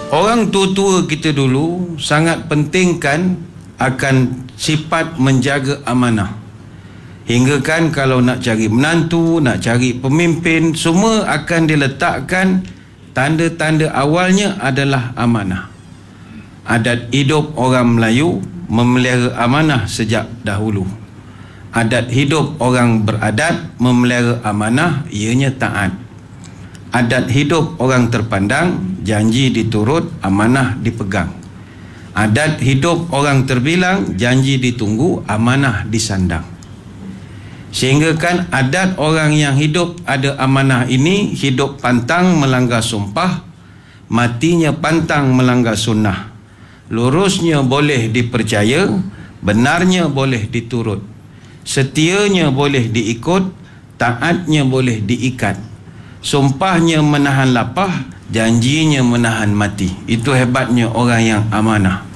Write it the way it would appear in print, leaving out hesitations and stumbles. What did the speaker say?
Orang tua-tua kita dulu sangat pentingkan akan sifat menjaga amanah. Hingga kan kalau nak cari menantu, nak cari pemimpin, semua akan diletakkan tanda-tanda awalnya adalah amanah. Adat hidup orang Melayu memelihara amanah sejak dahulu. Adat hidup orang beradat memelihara amanah, ianya taat. Adat hidup orang terpandang, janji diturut, amanah dipegang. Adat hidup orang terbilang, janji ditunggu, amanah disandang. Sehingga kan adat orang yang hidup ada amanah ini, hidup pantang melanggar sumpah, matinya pantang melanggar sunnah. Lurusnya boleh dipercaya, benarnya boleh diturut, setianya boleh diikut, taatnya boleh diikat, sumpahnya menahan lapah, janjinya menahan mati. Itu hebatnya orang yang amanah.